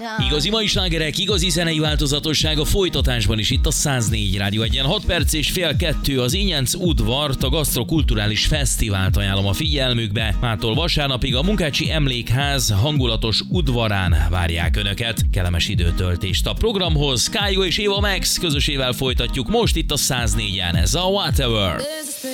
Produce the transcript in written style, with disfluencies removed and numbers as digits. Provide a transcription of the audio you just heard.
Igazi mai slágerek, igazi zenei változatosság a folytatásban is itt a 104 Rádió 1-en. 6 perc és fél 2 az Igyenc udvart, a gasztrokulturális fesztivált ajánlom a figyelmükbe. Mától vasárnapig a Munkácsi Emlékház hangulatos udvarán várják Önöket. Kellemes időtöltést a programhoz. Kájó és Éva Max közösével folytatjuk most itt a 104-en. Ez a Whatever.